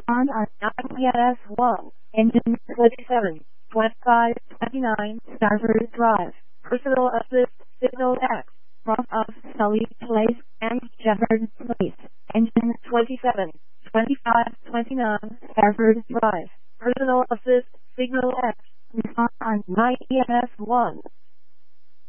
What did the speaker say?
Respond on IPS1, engine 27, 25, 29, Starboard Drive, Personal Assist, Signal X, Cross of Sully Place and Shepherd Place, engine 27, 25, 29, Starboard Drive, Personal Assist, Signal X, respond on IPS1.